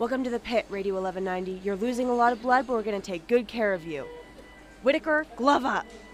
Welcome to the pit, Radio 1190. You're losing a lot of blood, but we're going to take good care of you. Whitaker, glove up.